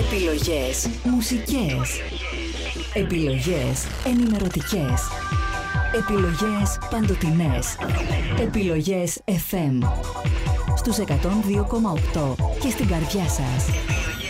Επιλογές μουσικές. Επιλογές ενημερωτικές. Επιλογές παντοτινές. Επιλογές FM. Στους 102,8 και στην καρδιά σας.